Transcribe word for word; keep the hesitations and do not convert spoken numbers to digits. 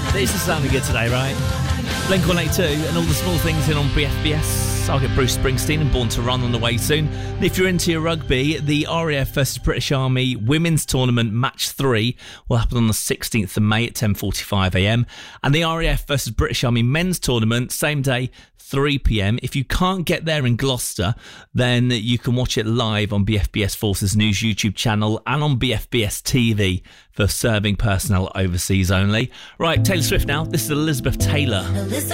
This is sounding good today, right? Blink one eighty-two and all the small things in on B F B S. I'll get Bruce Springsteen and Born to Run on the way soon. And if you're into your rugby, the R A F versus British Army Women's Tournament Match three will happen on the sixteenth of May at ten forty-five a m. And the R A F versus British Army Men's Tournament, same day, three p m. If you can't get there in Gloucester, then you can watch it live on B F B S Forces News YouTube channel and on B F B S T V for serving personnel overseas only. Right, Taylor Swift now. This is Elizabeth Taylor.